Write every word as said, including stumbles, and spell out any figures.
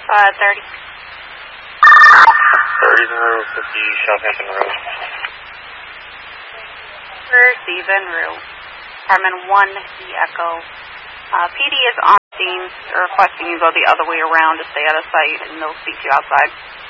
Uh, thirty. thirty Monroe, fifty Southampton Road. Receive en route. Department one, the Echo. Uh, P D is on scene, requesting you go the other way around to stay out of sight, and they'll speak to you outside.